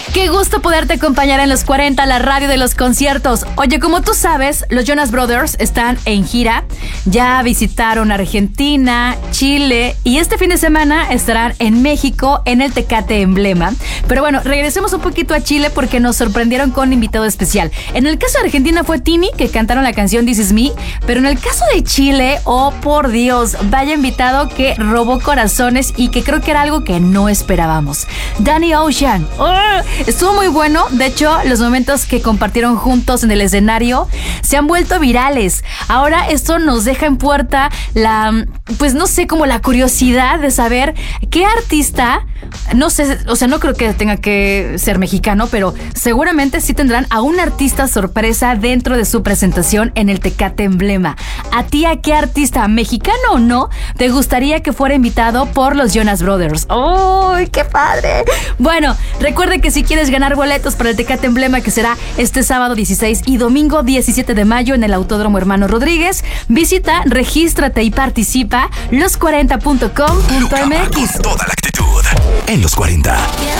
Qué gusto poderte acompañar en los 40, la radio de los conciertos. Oye, como tú sabes, los Jonas Brothers están en gira. Ya visitaron Argentina, Chile y este fin de semana estarán en México en el Tecate Emblema. Pero bueno, regresemos un poquito a Chile porque nos sorprendieron con un invitado especial. En el caso de Argentina fue Tini, que cantaron la canción This Is Me. Pero en el caso de Chile, oh por Dios, vaya invitado que robó corazones y que creo que era algo que no esperábamos. Danny Ocean. Estuvo muy bueno. De hecho, los momentos que compartieron juntos en el escenario se han vuelto virales. Ahora esto nos deja en puerta pues no sé, como la curiosidad de saber qué artista, no sé, o sea, no creo que tenga que ser mexicano, pero seguramente sí tendrán a un artista sorpresa dentro de su presentación en el Tecate Emblema. ¿A ti a qué artista, mexicano o no, te gustaría que fuera invitado por los Jonas Brothers? ¡Uy, qué padre! Bueno, recuerde que si quieres ganar boletos para el Tecate Emblema, que será este sábado 16 y domingo 17 de mayo en el Autódromo Hermano Rodríguez, visita, regístrate y participa los40.com.mx. Toda la actitud en los 40.